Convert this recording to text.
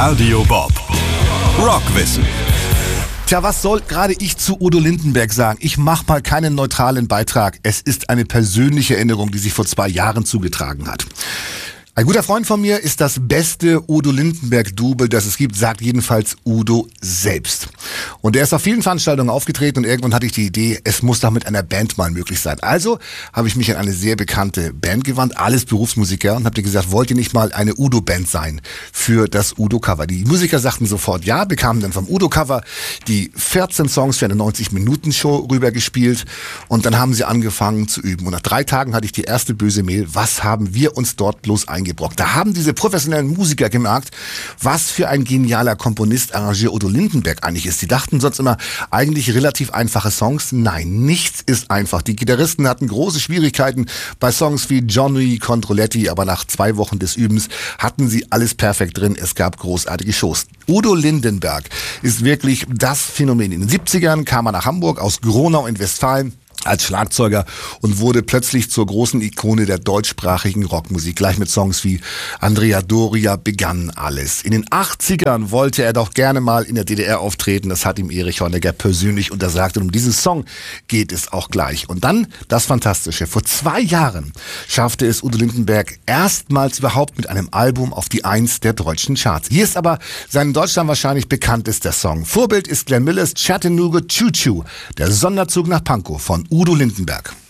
Radio Bob. Rockwissen. Tja, was soll gerade ich zu Udo Lindenberg sagen? Ich mache mal keinen neutralen Beitrag. Es ist eine persönliche Erinnerung, die sich vor 2 Jahren zugetragen hat. Ein guter Freund von mir ist das beste Udo Lindenberg-Double, das es gibt, sagt jedenfalls Udo selbst. Und er ist auf vielen Veranstaltungen aufgetreten und irgendwann hatte ich die Idee, es muss doch mit einer Band mal möglich sein. Also habe ich mich an eine sehr bekannte Band gewandt, alles Berufsmusiker, und habe dir gesagt, wollt ihr nicht mal eine Udo-Band sein für das Udo-Cover? Die Musiker sagten sofort ja, bekamen dann vom Udo-Cover die 14 Songs für eine 90-Minuten-Show rübergespielt und dann haben sie angefangen zu üben. Und nach 3 Tagen hatte ich die erste böse Mail, was haben wir uns dort bloß eingebrockt? Da haben diese professionellen Musiker gemerkt, was für ein genialer Komponist, Arrangeur Udo Lindenberg eigentlich ist. Die dachten sonst immer, eigentlich relativ einfache Songs. Nein, nichts ist einfach. Die Gitarristen hatten große Schwierigkeiten bei Songs wie Johnny Controletti, aber nach 2 Wochen des Übens hatten sie alles perfekt drin. Es gab großartige Shows. Udo Lindenberg ist wirklich das Phänomen. In den 70ern kam er nach Hamburg aus Gronau in Westfalen als Schlagzeuger und wurde plötzlich zur großen Ikone der deutschsprachigen Rockmusik. Gleich mit Songs wie Andrea Doria begann alles. In den 80ern wollte er doch gerne mal in der DDR auftreten. Das hat ihm Erich Honecker persönlich untersagt. Und um diesen Song geht es auch gleich. Und dann das Fantastische. Vor 2 Jahren schaffte es Udo Lindenberg erstmals überhaupt mit einem Album auf die 1 der deutschen Charts. Hier ist aber sein in Deutschland wahrscheinlich bekanntester Song. Vorbild ist Glenn Millers Chattanooga Choo Choo, der Sonderzug nach Pankow von Udo Lindenberg.